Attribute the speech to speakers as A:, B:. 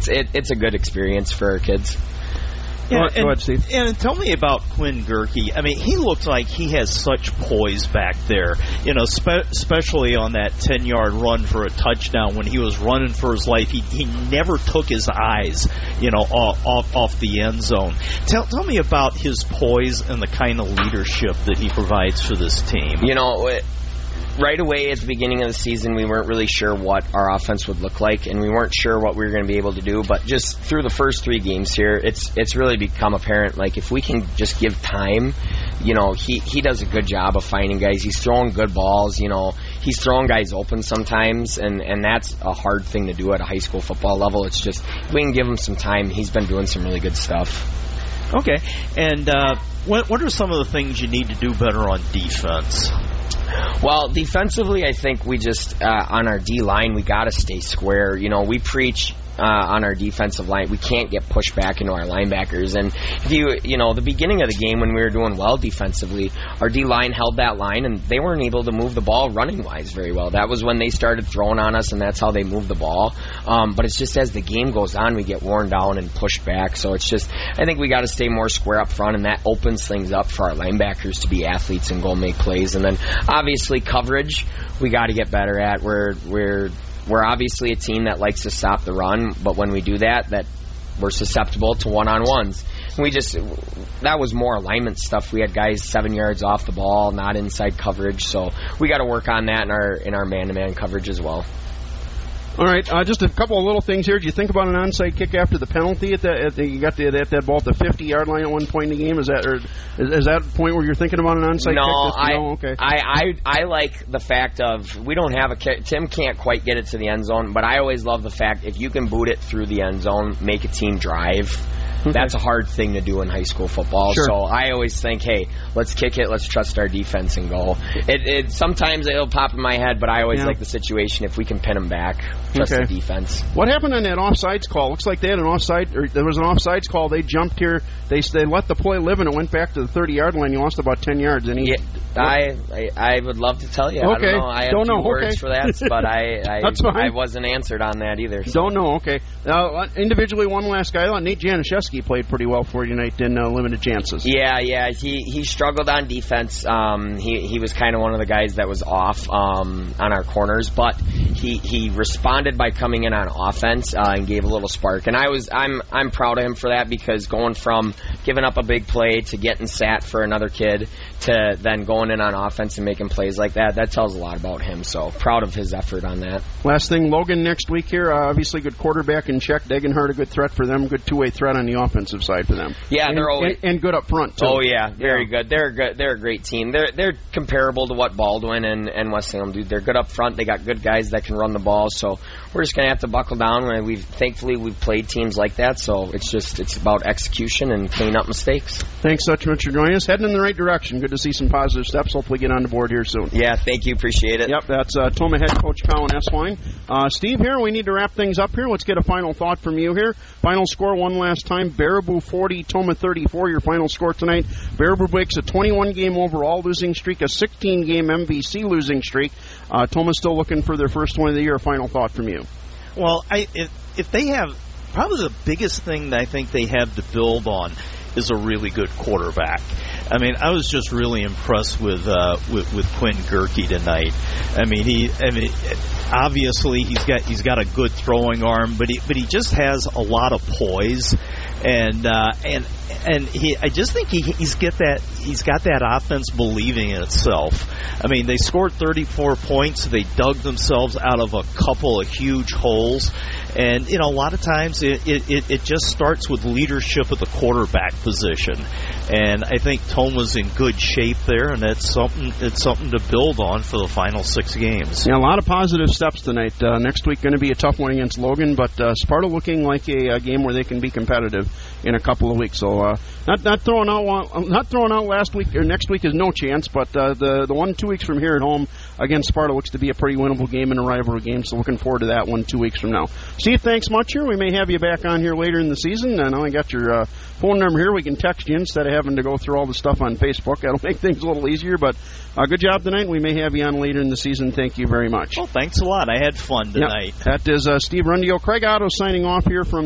A: it's a good experience for our kids.
B: Yeah,
C: go ahead, Steve.
B: And tell me about Quinn Gerke. I mean, he looks like he has such poise back there, especially on that 10-yard run for a touchdown when he was running for his life. He never took his eyes, off the end zone. Tell me about his poise and the kind of leadership that he provides for this team.
A: Right away at the beginning of the season, we weren't really sure what our offense would look like, and we weren't sure what we were going to be able to do. But just through the first 3 games here, it's really become apparent. Like, if we can just give time, he does a good job of finding guys. He's throwing good balls. He's throwing guys open sometimes, and that's a hard thing to do at a high school football level. It's just, if we can give him some time, he's been doing some really good stuff.
B: Okay, and what are some of the things you need to do better on defense?
A: Well, defensively, I think we just, on our D-line, we got to stay square. We preach on our defensive line, we can't get pushed back into our linebackers. And if the beginning of the game when we were doing well defensively, our D-line held that line, and they weren't able to move the ball running-wise very well. That was when they started throwing on us, and that's how they moved the ball. But it's just as the game goes on, we get worn down and pushed back. So it's just, I think we got to stay more square up front, and that opens things up for our linebackers to be athletes and go make plays. And then, obviously, coverage, we got to get better at. We're obviously a team that likes to stop the run, but when we do that we're susceptible to one-on-ones. That was more alignment stuff. We had guys 7 yards off the ball, not inside coverage, so we got to work on that in our man-to-man coverage as well.
C: All right, just a couple of little things here. Did you think about an onside kick after the penalty? You got that ball at the 50-yard line at one point in the game. Is that a point where you're thinking about an onside kick?
A: No, okay. I like the fact of we don't have a kick. Tim can't quite get it to the end zone, but I always love the fact if you can boot it through the end zone, make a team drive. Okay. That's a hard thing to do in high school football. Sure. So I always think, hey, let's kick it, let's trust our defense and go. Sometimes it'll pop in my head, but I always like the situation if we can pin them back, trust the defense.
C: What happened on that offsides call? Looks like they had an offside, or there was an offsides call. They jumped here. They let the play live, and it went back to the 30-yard line. You lost about 10 yards.
A: I would love to tell you.
C: Okay.
A: I don't know. I have two words for that, but I wasn't answered on that either. So.
C: Don't know. Okay. Now, individually, one last guy. Nate Januszewski played pretty well for you tonight in limited chances.
A: Yeah. He struggled on defense. He was kind of one of the guys that was off on our corners, but he responded by coming in on offense and gave a little spark. And I'm proud of him for that, because going from giving up a big play to getting sat for another kid to then going in on offense and making plays like that tells a lot about him. So proud of his effort on that.
C: Last thing, Logan next week here. Obviously, good quarterback in check. Degenhardt, a good threat for them. Good two-way threat on the offensive side for them.
A: Yeah, they're always
C: and good up front too.
A: Oh yeah, very good. They're a great team. They're comparable to what Baldwin and West Salem do. They're good up front. They got good guys that can run the ball. So we're just gonna have to buckle down. Thankfully we've played teams like that. So it's about execution and cleaning up mistakes.
C: Thanks so much for joining us. Heading in the right direction. Good to see some positive steps. Hopefully get on the board here soon.
A: Yeah, thank you. Appreciate it.
C: Yep, that's Toma head coach Colin Eswine. Steve, here we need to wrap things up here. Let's get a final thought from you here. Final score one last time. Baraboo 40, Toma 34. Your final score tonight. Baraboo breaks a 21-game overall losing streak, a 16-game MVC losing streak. Toma's still looking for their first win of the year. A final thought from you.
B: Well, if they have, probably the biggest thing that I think they have to build on is a really good quarterback. I mean, I was just really impressed with Quinn Gerke tonight. I mean, obviously he's got a good throwing arm, but he just has a lot of poise, and I just think he's got that offense believing in itself. I mean, they scored 34 points. They dug themselves out of a couple of huge holes. And, a lot of times it just starts with leadership at the quarterback position. And I think Toma's in good shape there, and it's something to build on for the final 6 games.
C: Yeah, a lot of positive steps tonight. Next week going to be a tough one against Logan, but Sparta looking like a game where they can be competitive in a couple of weeks. So not throwing out last week or next week is no chance, but the 1-2 weeks from here at home against Sparta looks to be a pretty winnable game and a rivalry game. So looking forward to that one 2 weeks from now. Steve, thanks much here. We may have you back on here later in the season. I know I got your phone number here. We can text you instead of having to go through all the stuff on Facebook. That'll make things a little easier, but good job tonight. We may have you on later in the season. Thank you very much.
B: Well, thanks a lot. I had fun tonight.
C: Yep. That is Steve Rundio. Craig Otto signing off here from